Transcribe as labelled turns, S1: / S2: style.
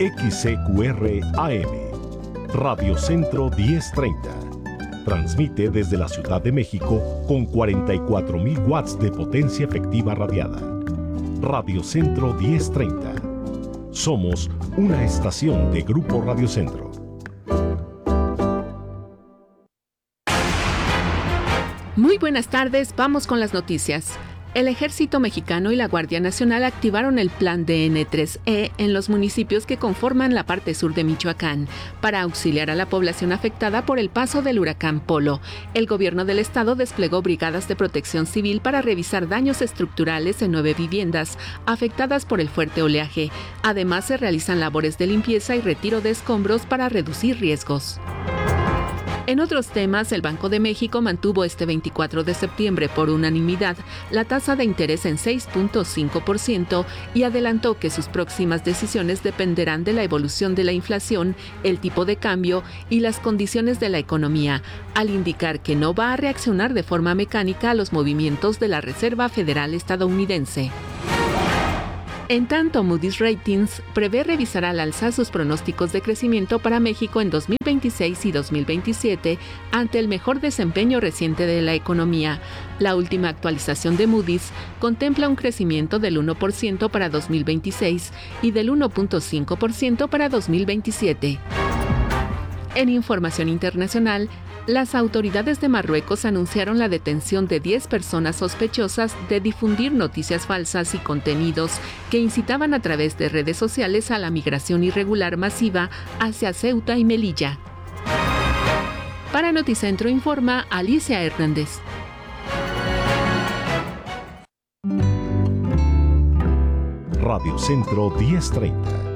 S1: XCQR AM, Radio Centro 1030. Transmite desde la Ciudad de México con 44,000 watts de potencia efectiva radiada. Radio Centro 1030. Somos una estación de Grupo Radio Centro.
S2: Muy buenas tardes, vamos con las noticias. El Ejército Mexicano y la Guardia Nacional activaron el Plan DN3E en los municipios que conforman la parte sur de Michoacán para auxiliar a la población afectada por el paso del huracán Polo. El gobierno del estado desplegó brigadas de protección civil para revisar daños estructurales en 9 viviendas afectadas por el fuerte oleaje. Además, se realizan labores de limpieza y retiro de escombros para reducir riesgos. En otros temas, el Banco de México mantuvo este 24 de septiembre por unanimidad la tasa de interés en 6.5% y adelantó que sus próximas decisiones dependerán de la evolución de la inflación, el tipo de cambio y las condiciones de la economía, al indicar que no va a reaccionar de forma mecánica a los movimientos de la Reserva Federal estadounidense. En tanto, Moody's Ratings prevé revisar al alza sus pronósticos de crecimiento para México en 2026 y 2027 ante el mejor desempeño reciente de la economía. La última actualización de Moody's contempla un crecimiento del 1% para 2026 y del 1.5% para 2027. En información internacional, las autoridades de Marruecos anunciaron la detención de 10 personas sospechosas de difundir noticias falsas y contenidos que incitaban a través de redes sociales a la migración irregular masiva hacia Ceuta y Melilla. Para Noticentro informa Alicia Hernández.
S1: Radio Centro 1030.